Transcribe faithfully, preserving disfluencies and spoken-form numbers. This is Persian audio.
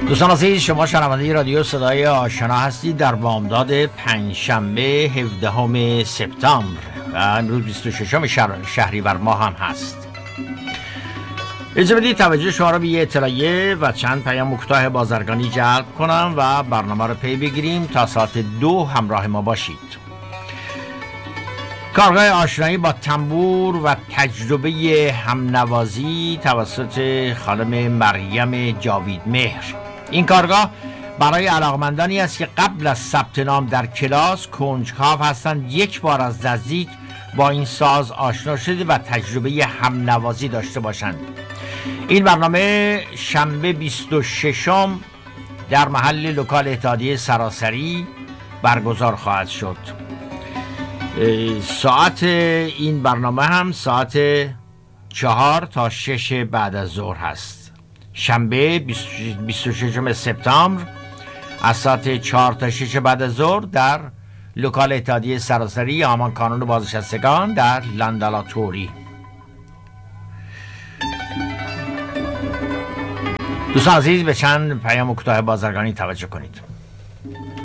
دوستان عزیز، شما شنونده رادیو صدای آشنا هستید در بامداد پنجشنبه هفدهم سپتامبر و امروز بیست و ششم شهریور ماه هم هست. اجازه بدید توجه شما را به یه اطلاعیه و چند پیام کوتاه بازرگانی جلب کنم و برنامه را پی بگیریم تا ساعت دو همراه ما باشید. کارگاه آشنایی با تنبور و تجربه همنوازی توسط خانم مریم جاوید مهر. این کارگاه برای علاقمندانی است که قبل از ثبت نام در کلاس کنجکاو هستند یک بار از نزدیک با این ساز آشنا شده و تجربه همنوازی داشته باشند. این برنامه شنبه بیست و ششم در محل لوکال اتحادیه سراسری برگزار خواهد شد. ساعت این برنامه هم ساعت چهار تا شش بعد از ظهر هست. شنبه بیست و ششم سپتامبر از ساعت چهار تا شش بعد از ظهر در لوکال اتحادیه سراسری همان کانون بازنشستگان در لندالاتوری. دوستان عزیز، به چند پیام کوتاه بازرگانی توجه کنید.